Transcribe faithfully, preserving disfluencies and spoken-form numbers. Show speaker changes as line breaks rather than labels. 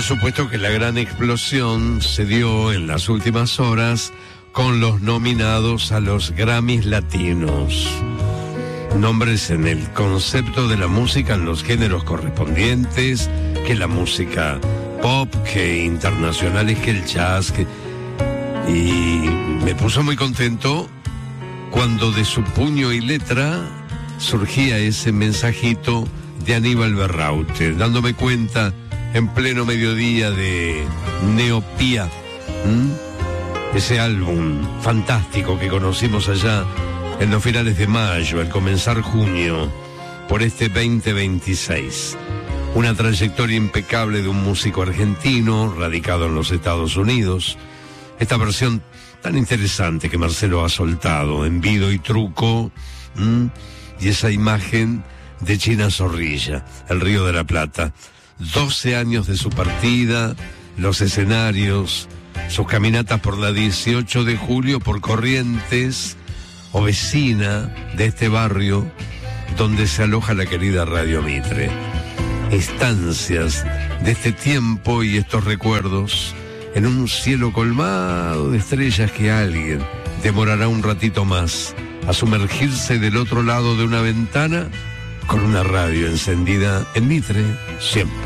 supuesto que la gran explosión se dio en las últimas horas con los nominados a los Grammys Latinos. Nombres en el concepto de la música en los géneros correspondientes, que la música pop, que internacionales, que el jazz, que... y me puso muy contento cuando de su puño y letra surgía ese mensajito de Aníbal Berraute, dándome cuenta en pleno mediodía de Neopía, ¿m? ese álbum fantástico que conocimos allá en los finales de mayo, al comenzar junio, por este veinte veintiséis. Una trayectoria impecable de un músico argentino radicado en los Estados Unidos. Esta versión tan interesante que Marcelo ha soltado en Vido y Truco, ¿m? y esa imagen de China Zorrilla, el Río de la Plata. doce años de su partida, los escenarios, sus caminatas por la dieciocho de julio, por Corrientes, o vecina de este barrio donde se aloja la querida Radio Mitre. Estancias de este tiempo y estos recuerdos en un cielo colmado de estrellas que alguien demorará un ratito más a sumergirse del otro lado de una ventana con una radio encendida en Mitre siempre.